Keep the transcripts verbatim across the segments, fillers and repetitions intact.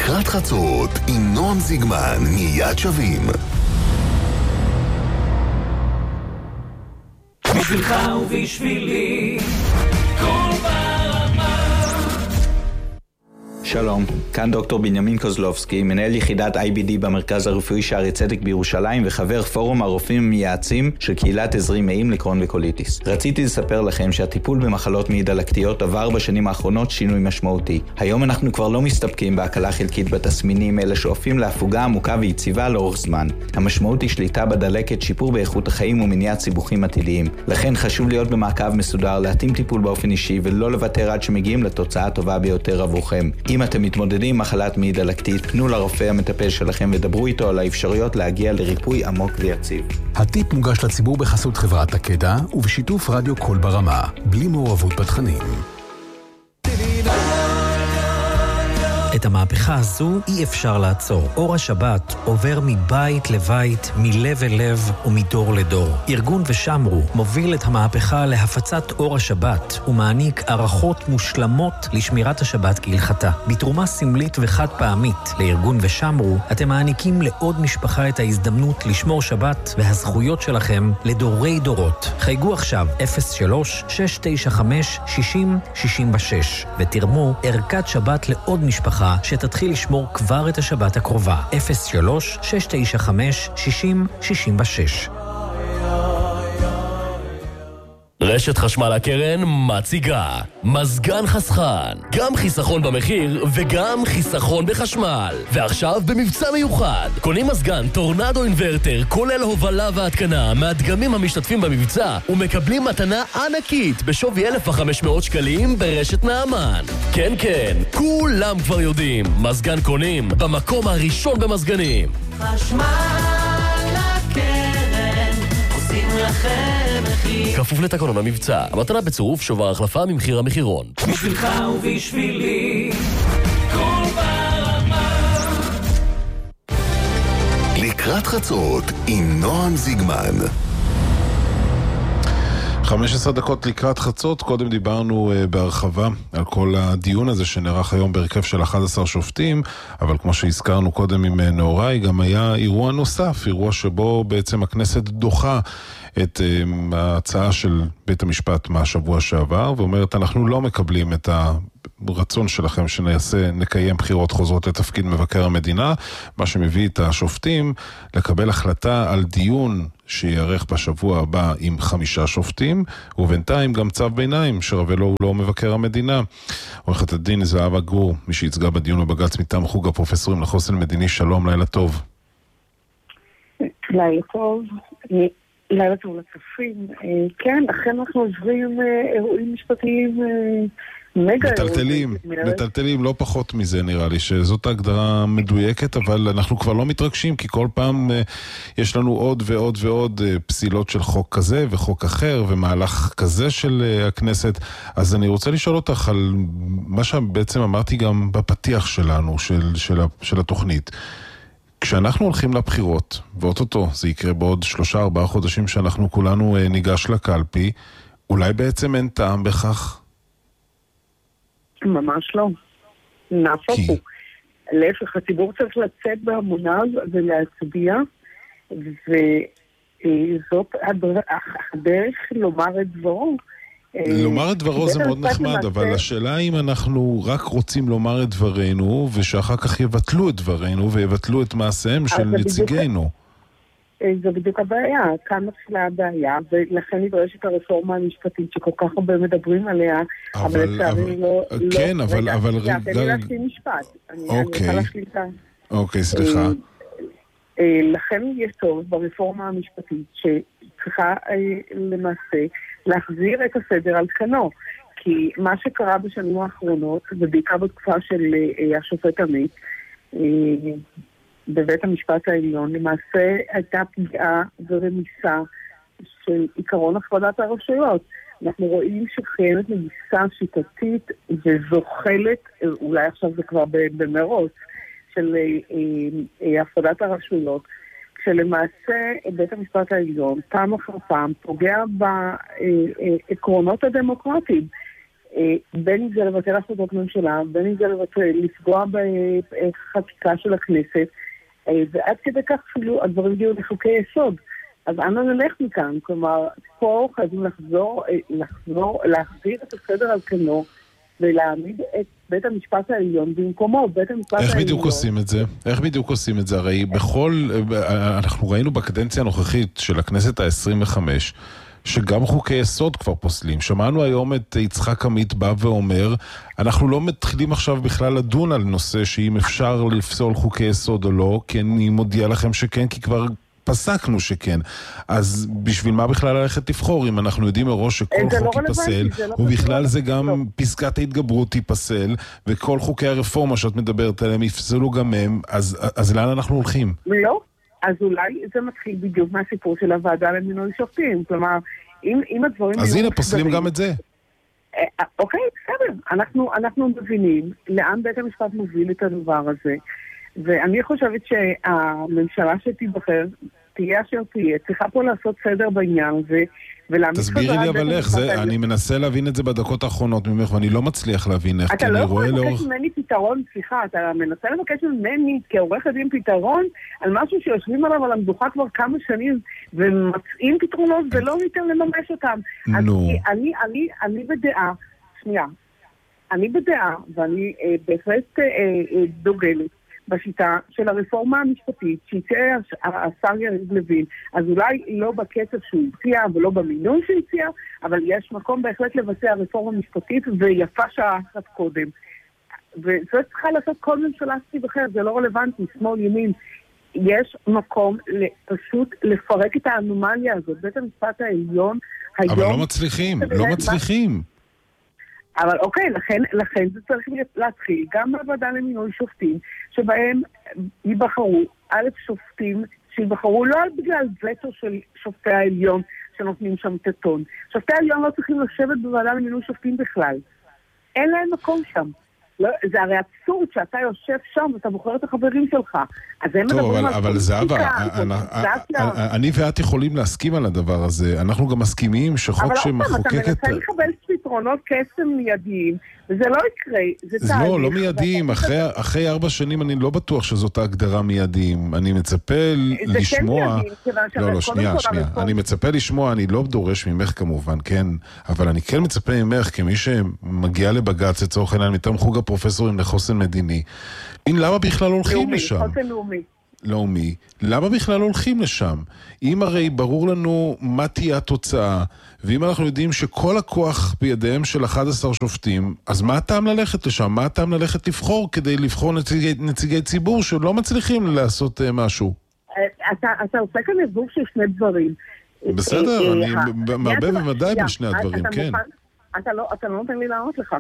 לקראת חצות עם נועם זיגמן מיד שווים. בשבילך ובשבילי כל ברמה. שלום, כאן דוקטור בנימין קוזלובסקי, מנהל יחידת איי בי די במרכז הרפואי שערי צדק בירושלים וחבר פורום הרופאים המייעצים של קהילת עזרי מעיים לקרון וקוליטיס. רציתי לספר לכם שהטיפול במחלות מעי דלקתיות עבר בשנים האחרונות שינוי משמעותי. היום אנחנו כבר לא מסתפקים בהקלה חלקית בתסמינים, אלא שואפים להפוגה עמוקה ויציבה לאורך זמן. המשמעות היא שליטה בדלקת, שיפור באיכות החיים ומניעת סיבוכים עתידיים. לכן חשוב להיות במעקב מסודר, להתאים טיפול באופן אישי ולא לוותר עד שמגיעים לתוצאה הטובה ביותר עבורכם. אם אתם מתמודדים עם מחלת מעי דלקתית, פנו לרופא המטפל שלכם ודברו איתו על האפשרויות להגיע לריפוי עמוק ויציב. הטיפ מוגש לציבור בחסות חברת תקדה ובשיתוף רדיו כל ברמה, בלי מעורבות בתכנים. את המהפכה הזו אי אפשר לעצור. אור השבת עובר מבית לבית, מלב אל לב ומדור לדור. ארגון ושמרו מוביל את המהפכה להפצת אור השבת ומעניק ערכות מושלמות לשמירת השבת כהלכתה. בתרומה סמלית וחד פעמית לארגון ושמרו, אתם מעניקים לעוד משפחה את ההזדמנות לשמור שבת והזכויות שלכם לדורי דורות. חייגו עכשיו אפס שלוש שש תשע חמש שש אפס שש שש ותרמו ערכת שבת לעוד משפחה שתתחיל לשמור כבר את השבת הקרובה. אפס שלוש שש תשע חמש שש אפס שש שש. רשת חשמל הקרן מציגה מזגן חסכן, גם חיסכון במחיר וגם חיסכון בחשמל. ועכשיו במבצע מיוחד, קונים מזגן טורנדו אינברטר כולל הובלה והתקנה מהדגמים המשתתפים במבצע ומקבלים מתנה ענקית בשווי אלף וחמש מאות שקלים ברשת נעמן. כן כן, כולם כבר יודעים, מזגן קונים במקום הראשון במזגנים. חשמל הקרן עושים לכם מחיר, כפוף לתקנון המבצע. המתנה בצירוף שובר החלפה ממחיר המחירון. בשבילך ובשבילי כל ברמה. לקראת חצות עם נועם זיגמן. חמש עשרה דקות לקראת חצות. קודם דיברנו uh, בהרחבה על כל הדיון הזה שנערך היום בהרכב של אחד עשר שופטים, אבל כמו שהזכרנו קודם עם uh, נאורי, גם היה אירוע נוסף, אירוע שבו בעצם הכנסת דוחה את uh, ההצעה של בית המשפט מהשבוע שעבר, ואומרת אנחנו לא מקבלים את הרצון שלכם שנעשה, נקיים בחירות חוזרות לתפקיד מבקר המדינה, מה שמביא את השופטים לקבל החלטה על דיון שיערך בשבוע הבא עם חמישה שופטים, ובינתיים גם צו ביניים שרווה לו הוא לא מבקר המדינה. עורכת הדין זהבה גור, מי שהצגה בדיון בבג"ץ מטעם חוג הפרופסורים לחוסן מדיני, שלום, לילה טוב. לילה טוב, לילה טוב לצופים. כן, לכן אנחנו עוברים אירועים משפטיים מגה מטלטלים, מטלטלים, לא פחות מזה נראה לי, שזאת ההגדרה מדויקת, אבל אנחנו כבר לא מתרגשים, כי כל פעם יש לנו עוד ועוד ועוד פסילות של חוק כזה וחוק אחר, ומהלך כזה של הכנסת. אז אני רוצה לשאול אותך על מה שבעצם אמרתי גם בפתיח שלנו, של, של, של התוכנית. כשאנחנו הולכים לבחירות, ואוטוטו זה יקרה בעוד שלושה ארבעה חודשים שאנחנו כולנו ניגש לקלפי, אולי בעצם אין טעם בכך? ממש לא. נהפוך הוא. להפך, הציבור צריך לצאת בהמוניו ולהצביע, וזאת הדרך לומר את דברו. לומר את דברו זה מאוד נחמד, אבל השאלה אם אנחנו רק רוצים לומר את דברנו, ושאחר כך יבטלו את דברנו, ויבטלו את מעשיהם של נציגינו. זו בדיוק הבעיה, כאן מתחילה הבעיה, ולכן נדרשת הרפורמה המשפטית שכל כך הרבה מדברים עליה, אבל לצערי לא... כן, אבל... רגע, תן לי להשלים משפט. אוקיי, אוקיי, סליחה. לכן יש טוב ברפורמה המשפטית שצריכה למעשה להחזיר את הסדר על כנו, כי מה שקרה בשנים האחרונות, ובעיקר בתקופה של השופט עמית, בבית המשפט העליון, למעשה הייתה פגיעה ורמיסה של עיקרון הפרדת הרשויות. אנחנו רואים שקיימת רמיסה שיטתית וזוחלת, אולי עכשיו זה כבר במרוץ, של הפרדת הרשויות, כשלמעשה בית המשפט העליון פעם אחר פעם פוגע בעקרונות הדמוקרטיים. בין אם זה לבטל החלטות ממשלה, בין אם זה לבטל, לפגוע בחקיקה של הכנסת, ועד כדי כך אפילו הדברים הגיעו לחוקי יסוד. אז אנו נלך מכאן, כלומר, פה חייבים לחזור, לחזור, להחזיר את הסדר על כנו, ולהעמיד את בית המשפט העליון במקומו. בית המשפט איך העליון... בדיוק עושים את זה? איך בדיוק עושים את זה? הרי בכל... אנחנו ראינו בקדנציה הנוכחית של הכנסת ה-עשרים וחמש, שגם חוקי יסוד כבר פוסלים. שמענו היום את יצחק עמית בא ואומר, אנחנו לא מתחילים עכשיו בכלל לדון על נושא שאם אפשר לפסול חוקי יסוד או לא, כי אני מודיע לכם שכן, כי כבר פסקנו שכן. אז בשביל מה בכלל ללכת לבחור, אם אנחנו יודעים מראש שכל חוק ייפסל, ובכלל זה גם פסקת ההתגברות ייפסל, וכל חוקי הרפורמה שאת מדברת עליהם יפסלו גם הם, אז לאן אנחנו הולכים? לא. אז אולי זה מתחיל בדיוק מהסיפור של הוועדה למינוי שופטים. כלומר, אם, אם הדברים... אז הנה, פוסלים גם את זה. אוקיי, בסדר. אנחנו, אנחנו מבינים לאן בית המשפט מוביל את הדבר הזה. ואני חושבת שהממשלה שתיבחר, תהיה אשר תהיה, צריכה פה לעשות סדר בעניין הזה, תסבירי לי אבל איך, אני מנסה להבין את זה בדקות האחרונות ממך, ואני לא מצליח להבין איך, אתה לא יכול לבקש ממני פתרון, סליחה, אתה מנסה לבקש ממני כעורך הדין פתרון על משהו שיושבים עליו על המדוכה כבר כמה שנים, ומצאים פתרונות ולא ניתן לממש אותם. נו. אני, אני, אני בדעה, שנייה, אני בדעה, ואני אה, בהחלט אה, אה, דוגלת, בשיטה של הרפורמה המשפטית שיצא השר יריב לוין, אז אולי לא בקצב שהוא הציע ולא במינוי שהוא הציע, אבל יש מקום בהחלט לבצע רפורמה משפטית, ויפה שעה אחת קודם. וזו צריכה לעשות כל ממשלה שתיבחר, זה לא רלוונטי, שמאל ימין. יש מקום פשוט לפרק את האנומליה הזאת. בית המשפט העליון היום... אבל לא מצליחים, לא מצליחים. אבל אוקיי, לכן, לכן זה צריך להתחיל גם בוועדה למינוי שופטים, שבהם ייבחרו א' שופטים, שיבחרו לא בגלל וטו של שופטי העליון שנותנים שם טטון. שופטי העליון לא צריכים לשבת בוועדה למינוי שופטים בכלל. אין להם מקום שם. לא, זה הרי אבסורד שאתה יושב שם ואתה בוחר את החברים שלך. אז הם טוב, מדברים אבל, על אבל זהבה, פוליטיקה. אני ואת יכולים להסכים על הדבר הזה. אנחנו גם מסכימים שחוק שמחוקק את... אבל אתה מנסה לקבל פתרונות קסם מיידיים, וזה לא יקרה. זה לא, לא מיידיים. אחרי ארבע שנים אני לא בטוח שזאת ההגדרה מיידיים. אני מצפה לשמוע... לא, לא, שנייה, שנייה. אני מצפה לשמוע, אני לא דורש ממך כמובן, כן, אבל אני כן מצפה ממך, כמי שמגיע לבג"ץ לצורך העניין מטעם חוג הפרופסורים לחוסן מדיני. למה בכלל הולכים לשם? חוסן לאומי. לאומי. למה בכלל הולכים לשם? אם הרי ברור לנו מה תהיה התוצאה, ואם אנחנו יודעים שכל הכוח בידיהם של אחד עשר שופטים, אז מה הטעם ללכת לשם? מה הטעם ללכת לבחור כדי לבחור נציגי, נציגי ציבור שלא מצליחים לעשות uh, משהו? אתה, אתה עושה כאן עזוב של שני דברים. בסדר, אני מרבה ומדי בין שני הדברים, כן. אתה לא, אתה לא נותן לי לענות לך.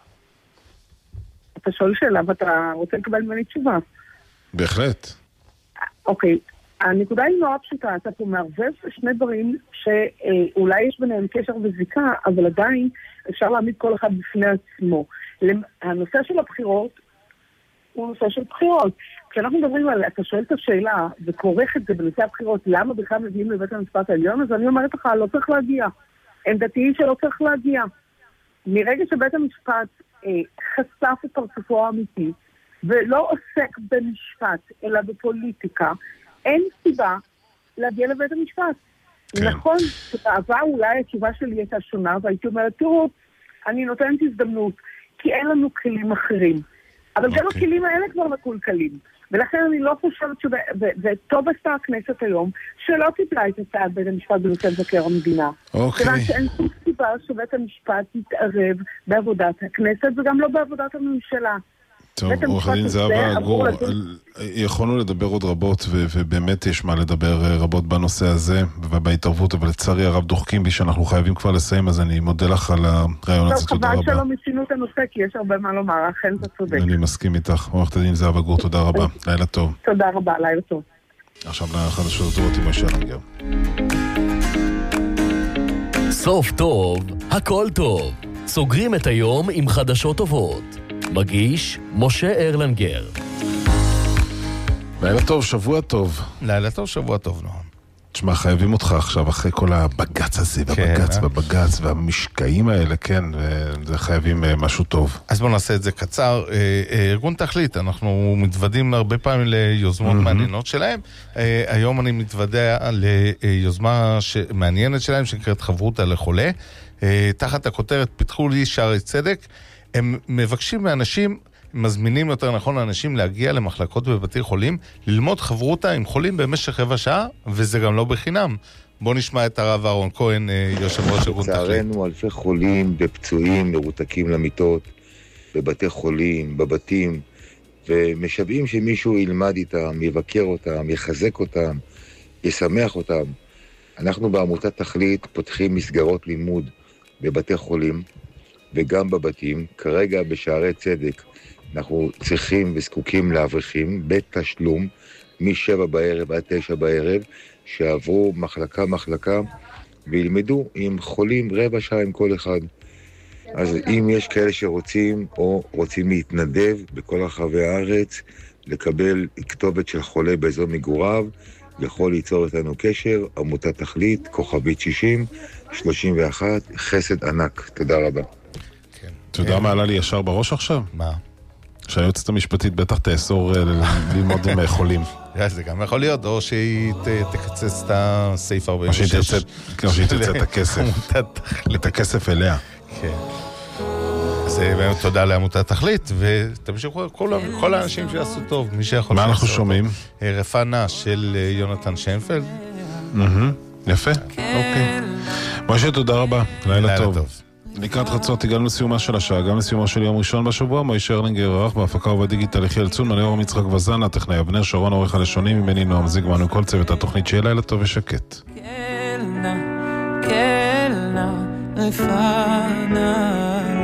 אתה שואל שאלה ואתה רוצה לקבל ממני תשובה. בהחלט. אוקיי, הנקודה היא נורא פשוטה, אתה פה מערבב שני דברים שאולי יש ביניהם קשר וזיקה, אבל עדיין אפשר להעמיד כל אחד בפני עצמו. הנושא של הבחירות הוא נושא של בחירות. כשאנחנו מדברים על, אתה שואל את השאלה וכורך את זה בנושא הבחירות, למה בכלל מגיעים לבית המשפט העליון, אז אני אומרת לך, לא צריך להגיע. עמדתי היא שלא צריך להגיע. מרגע שבית המשפט אה, חשף את פרצופו האמיתי, ולא עוסק במשפט, אלא בפוליטיקה, אין סיבה להגיע לבית המשפט. כן. נכון, בעבר אולי התשובה שלי הייתה שונה, והייתי אומרת, תראו, אני נותנת הזדמנות, כי אין לנו כלים אחרים. אבל okay. גם הכלים האלה כבר מקולקלים. ולכן אני לא חושבת ש... וטוב עשתה הכנסת היום, שלא טיפלה את הצעת בית המשפט בנושא מבקר המדינה. אוקיי. כיוון שאין שום סיבה שבית המשפט יתערב בעבודת הכנסת, וגם לא בעבודת הממשלה. טוב, עורך דין זהבה גור, יכולנו לדבר עוד רבות, ובאמת יש מה לדבר רבות בנושא הזה, ובהתערבות, אבל לצערי הרב דוחקים בי שאנחנו חייבים כבר לסיים, אז אני מודה לך על הרעיון הזה, תודה רבה. טוב, חבל שלא מיצינו את הנושא, כי יש הרבה מה לומר, אכן אתה צודק. אני מסכים איתך, עורכת דין זהבה גור, תודה רבה, לילה טוב. תודה רבה, לילה טוב. עכשיו לחדשות הטובות עם משה לנגר. סוף טוב, הכל טוב. סוגרים את היום עם חדשות טובות. מגיש משה ארלנגר. לילה טוב, שבוע טוב. לילה טוב, שבוע טוב, נועם. תשמע, חייבים אותך עכשיו, אחרי כל הבגץ הזה, והבגץ והבגץ והמשקעים האלה, כן, זה חייבים משהו טוב. אז בואו נעשה את זה קצר. ארגון תכלית, אנחנו מתוודים הרבה פעמים ליוזמות מעניינות שלהם. היום אני מתוודע ליוזמה מעניינת שלהם, שנקראת חברותא לחולה. תחת הכותרת, פיתחו לי שערי צדק. הם מבקשים מאנשים, מזמינים יותר נכון לאנשים להגיע למחלקות בבתי חולים, ללמוד חברותא עם חולים במשך רבע שעה, וזה גם לא בחינם. בוא נשמע את הרב אהרון כהן, יושב ראש ארגון תכלית. לצערנו אלפי חולים ופצועים מרותקים למיטות, בבתי חולים, בבתים, ומשוועים שמישהו ילמד איתם, יבקר אותם, יחזק אותם, ישמח אותם. אנחנו בעמותת תכלית פותחים מסגרות לימוד בבתי חולים וגם בבתים. כרגע בשערי צדק אנחנו צריכים וזקוקים לאברכים בתשלום משבע בערב עד תשע בערב, שעברו מחלקה מחלקה וילמדו עם חולים רבע שעה עם כל אחד. אז אם יש כאלה שרוצים או רוצים להתנדב בכל רחבי הארץ, לקבל כתובת של חולה באזור מגוריו, יכול ליצור איתנו קשר, עמותת תכלית, כוכבית שישים, שלושים ואחת, חסד ענק. תודה רבה. אתה יודע מה עלה לי ישר בראש עכשיו? מה? שהיועצת המשפטית בטח תאסור ללמוד עם חולים. זה גם יכול להיות, או שהיא תקצץ את הסעיף ארבעים ושש. או שהיא תרצה את הכסף. את הכסף אליה. כן. אז באמת תודה לעמותת תכלית, ותמשיכו כל האנשים שיעשו טוב, מי שיכול. מה אנחנו שומעים? רפנה של יונתן שיינפלד. יפה, אוקיי. משה, תודה רבה, לילה טוב. לקראת חצות הגענו לסיומה של השעה, גם לסיומו של יום ראשון בשבוע. מוישה ארלינגר ערך בהפקה ובדיגיטל יחיאל צון, אני אור מצחק וזן, הטכנאי אבנר שרון, עורך הלשונים, ממני נועם זיגמן וכל צוות התוכנית. שיהיה לילה טוב ושקט. קלנה, קלנה, רפנה